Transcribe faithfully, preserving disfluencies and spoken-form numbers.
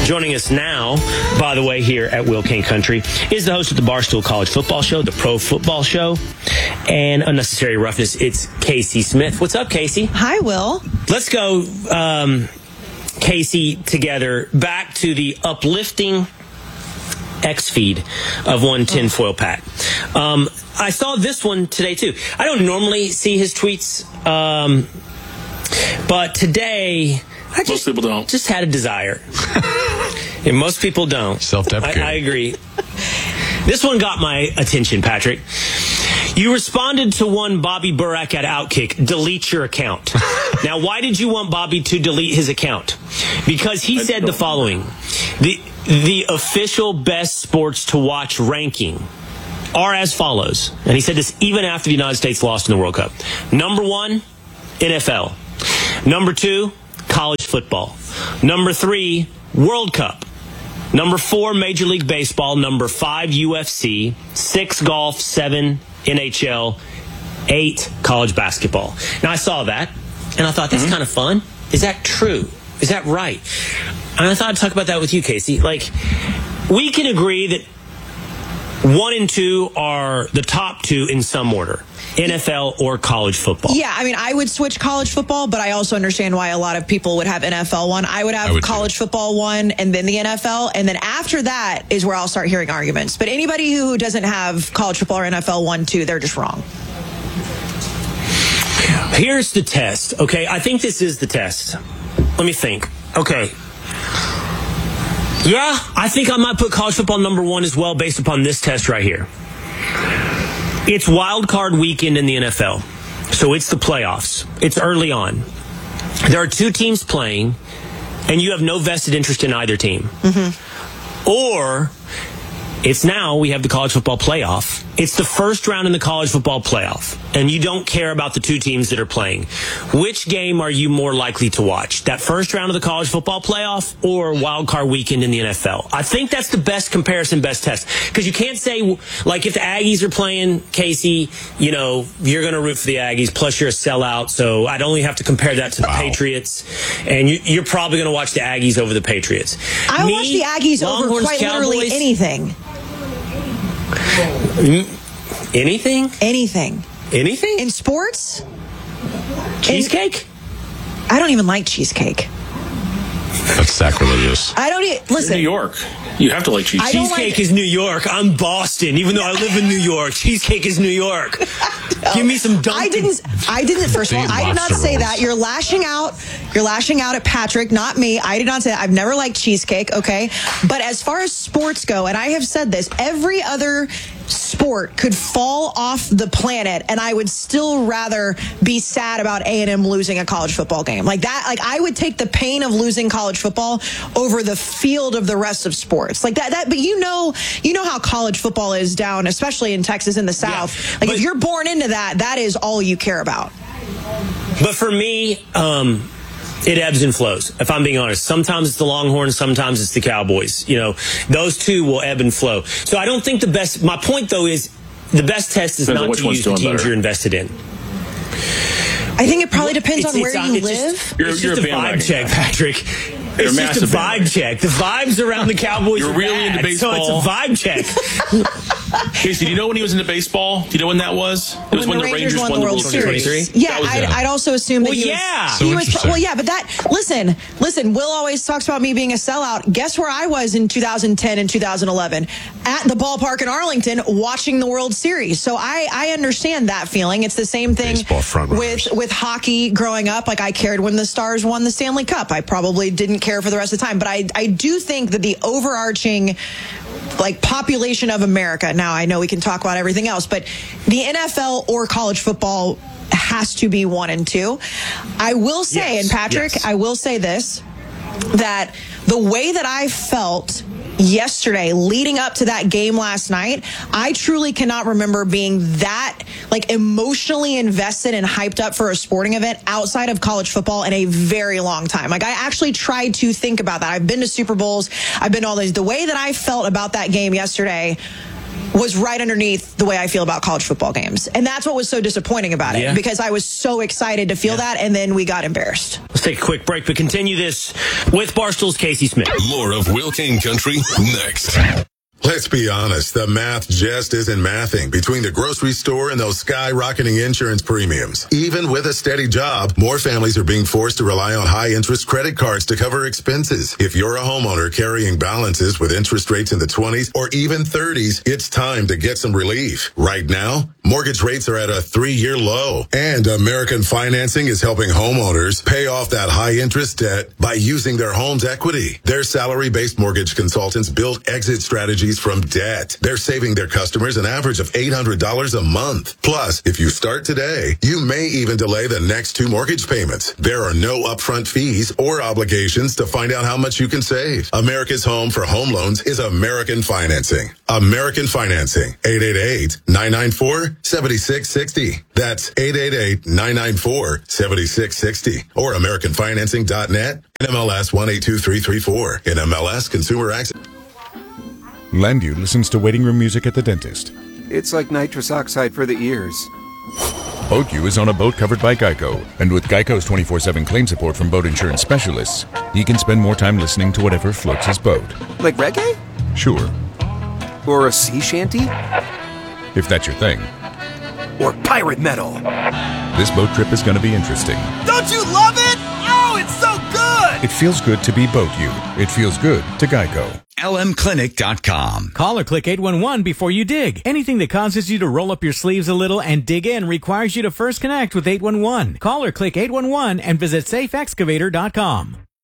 Joining us now, by the way, here at Will King Country, is the host of the Barstool College Football Show, the Pro Football Show, and Unnecessary Roughness. It's Casey Smith. What's up, Casey? Hi, Will. Let's go, um, Casey, together back to the uplifting X feed of one tinfoil pack. Um, I saw this one today, too. I don't normally see his tweets, um, but today I just, most people don't. just had a desire. And most people don't. Self-deprecating. I, I agree. This one got my attention, Patrick. You responded to one Bobby Burak at Outkick, delete your account. Now, why did you want Bobby to delete his account? Because he said the following. The, the official best sports to watch ranking are as follows. And he said this even after the United States lost in the World Cup. Number one, N F L. Number two, college football. Number three, World Cup. Number four, Major League Baseball. Number five, U F C. Six, golf. Seven, N H L. Eight, college basketball. Now, I saw that, and I thought, that's mm-hmm. kind of fun. Is that true? Is that right? And I thought I'd talk about that with you, Casey. Like, we can agree that one and two are the top two in some order. N F L or college football. Yeah, I mean, I would switch college football, but I also understand why a lot of people would have N F L one. I would have I would college too. football one and then the N F L. And then after that is where I'll start hearing arguments. But anybody who doesn't have college football or N F L one, two, they're just wrong. Here's the test, okay? I think this is the test. Let me think. Okay. Yeah, I think I might put college football number one as well based upon this test right here. It's wild card weekend in the N F L. So it's the playoffs. It's early on. There are two teams playing, and you have no vested interest in either team. Mm-hmm. Or it's now we have the college football playoff. It's the first round in the college football playoff, and you don't care about the two teams that are playing. Which game are you more likely to watch? That first round of the college football playoff or wild card weekend in the N F L? I think that's the best comparison, best test. Because you can't say, like, if the Aggies are playing, Casey, you know, you're going to root for the Aggies, plus you're a sellout, so I'd only have to compare that to the wow. Patriots, and you, you're probably going to watch the Aggies over the Patriots. I Me, watch the Aggies Longhorns, over quite Cowboys, literally anything. Anything? Anything. Anything? In sports? Cheesecake? In, I don't even like cheesecake. That's sacrilegious. I don't even, listen. In New York. You have to like cheesecake. Cheesecake like, is New York. I'm Boston, even though I live in New York. Cheesecake is New York. No, give me some Dunkin'. I didn't, I didn't, first of all, I did not say rolls. that. You're lashing out. You're lashing out at Patrick, not me. I did not say that. I've never liked cheesecake, okay? But as far as sports go, and I have said this, every other sport could fall off the planet, and I would still rather be sad about A and M losing a college football game. Like that, like I would take the pain of losing college football over the field of the rest of sports. Like that, that but you know, you know how college football is down, especially in Texas in the South. Yeah, like if you're born into that, that is all you care about. But for me, um, it ebbs and flows, if I'm being honest. Sometimes it's the Longhorns, sometimes it's the Cowboys. You know, those two will ebb and flow. So I don't think the best, my point though is the best test is Depends not to use the teams better. you're invested in. I think it probably depends it's, on it's, where it's, you it's live. Just, you're, it's you're just a a vibe check, Patrick. You're It's a just a vibe bandwagon. check. The vibes around the Cowboys You're are really bad, into baseball. so it's a vibe check. Casey, do you know when he was into baseball? Do you know when that was? It was when, when the Rangers, Rangers won the World Series. Series. Yeah, was, I'd, yeah, I'd also assume that well, he yeah. was. So He was well, yeah, but that. Listen, listen. Will always talks about me being a sellout. Guess where I was in two thousand ten and two thousand eleven? At the ballpark in Arlington, watching the World Series. So I, I understand that feeling. It's the same thing with with hockey growing up. Like I cared when the Stars won the Stanley Cup. I probably didn't care for the rest of the time, but I I do think that the overarching like population of America. Now I know we can talk about everything else, but the N F L or college football has to be one and two. I will say, yes, and Patrick, yes. I will say this, that the way that I felt yesterday leading up to that game last night, I truly cannot remember being that like emotionally invested and hyped up for a sporting event outside of college football in a very long time. Like I actually tried to think about that. I've been to Super Bowls. I've been to all these. The way that I felt about that game yesterday was right underneath the way I feel about college football games. And that's what was so disappointing about it, yeah. because I was so excited to feel yeah. that, and then we got embarrassed. Let's take a quick break, but continue this with Barstool's Casey Smith. More of Will Kane Country next. Let's be honest, the math just isn't mathing between the grocery store and those skyrocketing insurance premiums. Even with a steady job, more families are being forced to rely on high-interest credit cards to cover expenses. If you're a homeowner carrying balances with interest rates in the twenties or even thirties, it's time to get some relief. Right now, mortgage rates are at a three-year low, and American Financing is helping homeowners pay off that high-interest debt by using their home's equity. Their salary-based mortgage consultants build exit strategies from debt. They're saving their customers an average of eight hundred dollars a month. Plus, if you start today, you may even delay the next two mortgage payments. There are no upfront fees or obligations to find out how much you can save. America's home for home loans is American Financing. American Financing. eight eight eight, nine nine four, seven six six zero. That's eight eight eight, nine nine four, seven six six zero. Or American Financing dot net. N M L S one eight two three three four. N M L S Consumer Access. Landu listens to waiting room music at the dentist. It's like nitrous oxide for the ears. Boatview is on a boat covered by Geico, and with Geico's twenty-four seven claim support from boat insurance specialists, he can spend more time listening to whatever floats his boat. Like reggae? Sure. Or a sea shanty? If that's your thing. Or pirate metal? This boat trip is going to be interesting. Don't you love it? Oh, it's so good! It feels good to be Boatview. It feels good to Geico. L M clinic dot com. Call or click eight one one before you dig. Anything that causes you to roll up your sleeves a little and dig in requires you to first connect with eight one one. Call or click eight one one and visit safe excavator dot com.